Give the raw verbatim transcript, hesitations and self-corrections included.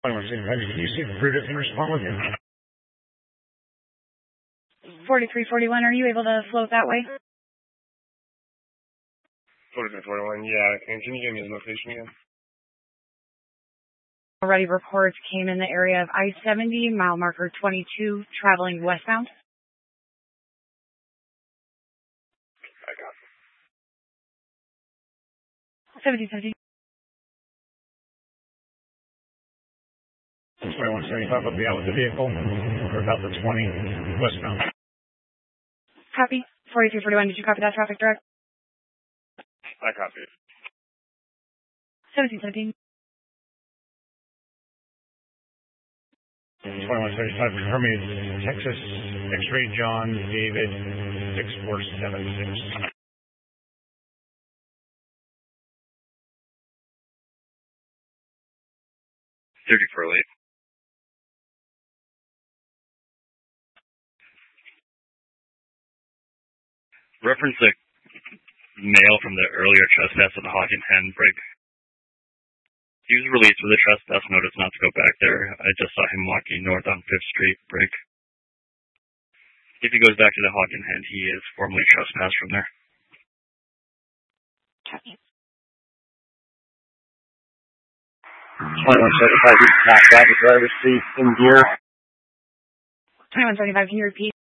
twenty-one seventy-five, did you see the fruit in response? forty-three forty-one, are you able to float that way? forty-three forty-one, yeah. And can you give me his location again? Already reports came in the area of I seventy, mile marker twenty-two, traveling westbound. I got it. seventy seventy. twenty-one seventy-five will be out with the vehicle for about the twenty westbound. Copy. forty-three forty-one, did you copy that traffic direct? I copy it. seventeen seventeen. twenty-one seventy-five, confirm me, Texas, X-ray John, David, six four seven six. thirty-four late. Reference the male from the earlier trespass at the Hawk and Hen brig. He was released with a trespass notice not to go back there. I just saw him walking north on fifth Street brig. If he goes back to the Hawk and Hen, he is formally trespassed from there. Copy. twenty-one seventy-five, you can pass out the driver's seat in gear. twenty-one seventy-five, can you repeat?